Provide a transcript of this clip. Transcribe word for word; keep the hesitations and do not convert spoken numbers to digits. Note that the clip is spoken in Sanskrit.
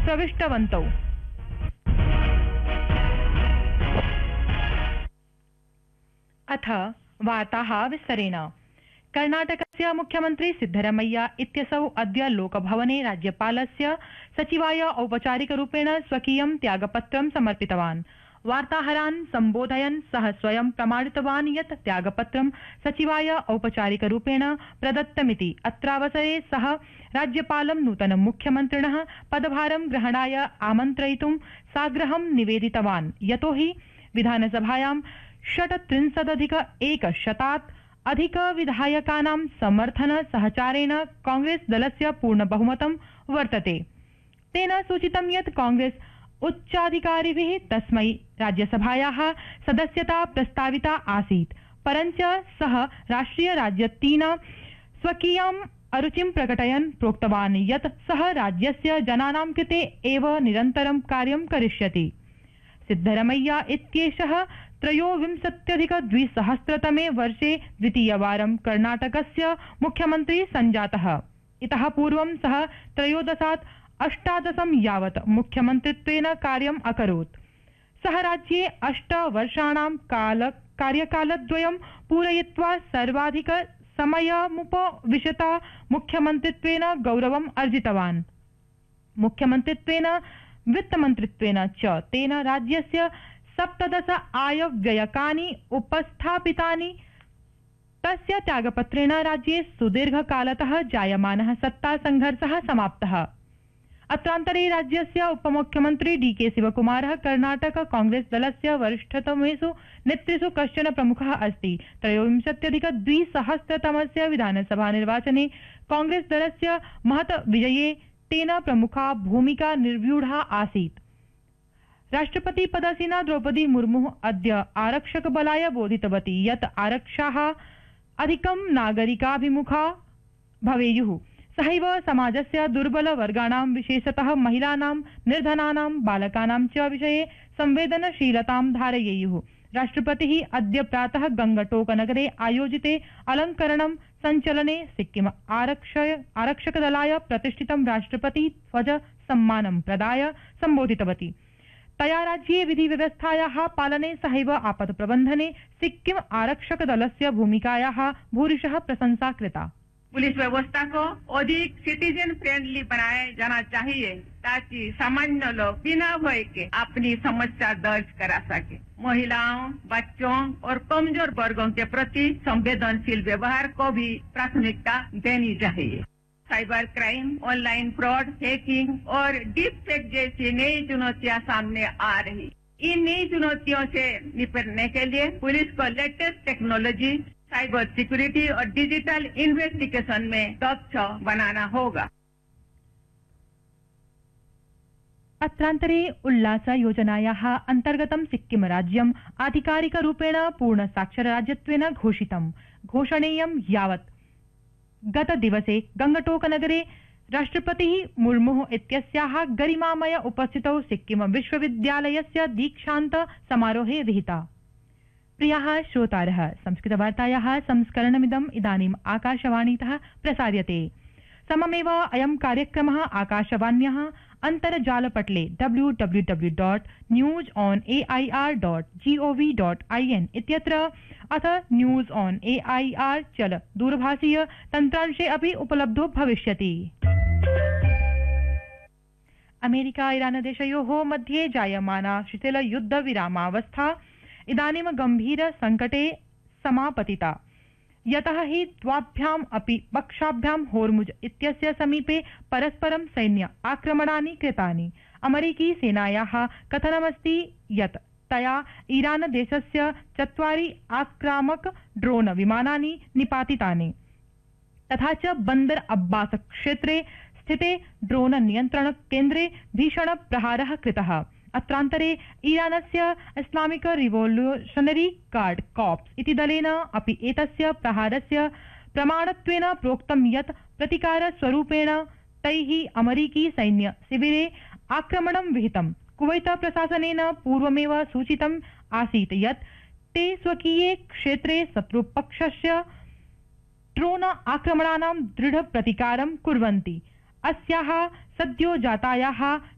प्रविष्टवन्तौ। अथ वार्ताः विस्तरेण। कर्णाटकस्य मुख्यमन्त्री सिद्धरमैया इत्यसौ अद्य लोकभवने राज्यपालस्य सचिवाय औपचारिकरूपेण स्वकीयं त्यागपत्रं समर्पितवान्। वार्ताहरान् सम्बोधयन् सः स्वयं प्रमाणितवान् यत् त्यागपत्रं सचिवाय औपचारिकरूपेण प्रदत्तमिति। अत्रावसरे सः राज्यपालं नूतन मुख्यमन्त्रिणः पदभारं ग्रहणाय आमन्त्रयितुं साग्रहं निवेदितवान्, यतोहि विधानसभायां षट्त्रिंशदधिक एकशतात् अधिक विधायकानां समर्थन सहचारेण कांग्रेस दलस्य पूर्ण बहुमतं वर्तते। तेन सूचितं यत् कांग्रेस उच्चाधिकारिभिः तस्मै राज्यसभायाः सदस्यता प्रस्ताविता आसीत्, परञ्च सः राष्ट्रिय राजनीतिन स्वकीयम् अरुचिं प्रकटयन् प्रोक्तवान् यत् सः राज्यस्य जनानां कृते एव निरन्तरं कार्यं करिष्यति। सिद्धरमैया इत्येषः त्रयोविंशत्यधिक द्विसहस्रतमे वर्षे द्वितीयवारं कर्णाटकस्य मुख्यमन्त्री सञ्जातः। इतः पूर्वं सः त्रयोदशात् अष्टादशं यावत् मुख्यमन्त्रित्वेन कार्यम् अकरोत्। सः राज्ये अष्ट वर्षाणां काल कार्यकालद्वयं पूरयित्वा सर्वाधिक समयमुपविशता मुख्यमन्त्रित्वेन गौरवम् अर्जितवान्। मुख्यमन्त्रित्वेन वित्तमन्त्रित्वेन च तेन राज्यस्य सप्तदश आयव्ययकानि उपस्थापितानि। तस्य त्यागपत्रेण राज्ये सुदीर्घकालतः जायमानः सत्तासंघर्षः समाप्तः। अत्रान्तरे राज्यस्य उपमुख्यमन्त्री डी के शिवकुमारः कर्णाटक कांग्रेस दलस्य वरिष्ठतमेषु नेतृषु कश्चन प्रमुखः अस्ति। त्रयोविंशत्यधिक द्विसहस्रतमस्य विधानसभा निर्वाचने कांग्रेस दलस्य महत् विजये तेन प्रमुखा भूमिका निर्व्यूढा आसीत्। राष्ट्रपति पदसीना द्रौपदी मुर्मु अद्य आरक्षकबलाय बोधितवती यत् आरक्षाः अधिकं नागरिकाभिमुखा भवेयुः। सहैव समाजस्य दुर्बलवर्गाणां विशेषतः महिलानां, निर्धनानां, बालकानां च विषये संवेदनशीलतां धारयेयुः। राष्ट्रपतिः अद्य प्रातः गंगटोकनगरे आयोजिते अलंकरणं संचलने सिक्किम आरक्षकदलाय प्रतिष्ठितं राष्ट्रपति ध्वज सम्मानं प्रदाय संबोधितवती। तया राज्ये विधि व्यवस्थायाः पालने सहैव आपद प्रबंधने सिक्किम आरक्षक दलस्य भूमिकायाः भूरिशः प्रशंसा कृता। पुलिस व्यवस्था को अधिक सिटीजन फ्रेंडली बनाया जाना चाहिए ताकि सामान्य लोग बिना भय के अपनी समस्या दर्ज करा सके। महिलाओं, बच्चों और कमजोर वर्गों के प्रति संवेदनशील व्यवहार को भी प्राथमिकता देनी चाहिए। Cyber crime, online fraud, hacking और डीप फेक जैसी नई चुनौतियां सामने आ रही। इन नई चुनौतियों से निपटने के लिए पुलिस को लेटेस्ट टेक्नोलॉजी, साइबर सिक्योरिटी और डिजिटल इन्वेस्टिगेशन में दक्ष बनाना होगा। अत्रान्तरे उल्लास योजनायाः अन्तर्गतं सिक्किम राज्यम् आधिकारिकरूपेण पूर्ण साक्षरराज्यत्वेन घोषितम्। घोषणेयं यावत् गतदिवसे गंगटोकनगरे राष्ट्रपतिः मुर्मुः इत्यस्याः गरिमामय उपस्थितौ सिक्किम विश्वविद्यालयस्य दीक्षान्त समारोहे विहिता। प्रियाः श्रोतारः, संस्कृतवार्तायाः संस्करणमिदम् इदानीम् आकाशवाणीतः प्रसार्यते। सममेव अयं कार्यक्रमः आकाशवाण्याः अन्तर्जालपटले W W W dot news on A I R dot G O V dot I N इत्यत्र अथ news on A I R चल दूरभाषीय तन्त्रांशे अपि उपलब्धो भविष्यति। अमेरिका ईरान देशयोः मध्ये जायमाना शिथिल युद्ध विरामावस्था इदानीं गंभीर संकटे समापतिता, यतः हि द्वाभ्याम् अपि पक्षाभ्यां होर्मुज इत्यस्य समीपे परस्परं सैन्य आक्रमणानि कृतानि। अमेरिकी सेनायाः कथनमस्ति यत् तया ईरान देशस्य चत्वारि आक्रामक ड्रोन विमानानि निपातितानि, तथा च बंदर अब्बास क्षेत्रे स्थिते ड्रोन नियन्त्रण केन्द्रे भीषण प्रहारः कृतः। अत्रान्तरे ईरानस्य इस्लामिक रिवोल्यूशनरी गार्ड कॉर्प्स इति दलेन अपि एतस्य प्रहारस्य प्रमाणत्वेन प्रोक्तं यत् प्रतिकारस्वरूपेण तैः अमेरिकी सैन्य शिविरे आक्रमणं विहितम्। कुवैत प्रशासनेन पूर्वमेव सूचितम् आसीत् यत् ते स्वकीये क्षेत्रे शत्रुपक्षस्य ड्रोन आक्रमणानां दृढ प्रतिकारं कुर्वन्ति। अस्याः सद्यो जातायाः